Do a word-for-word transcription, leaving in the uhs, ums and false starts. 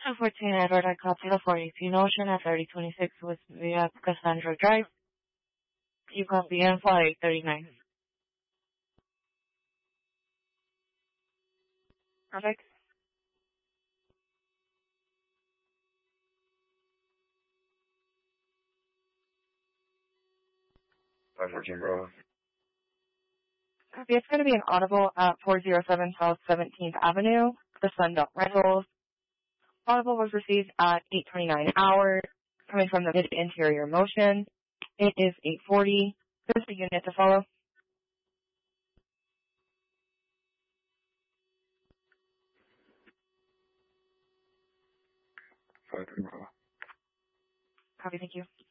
two fourteen Edward, I called Taylor for you. Ocean at thirty twenty-six was via Cassandra Drive. You called the N flight eight thirty-nine. Perfect. five fourteen Bravo. Copy. It's going to be an audible at four oh seven South seventeenth Avenue, the Sunbelt Rentals. Audible was received at eight twenty-nine hours, coming from the mid-interior motion. It is eight forty. This is the unit to follow. five three Bravo. Copy. Thank you.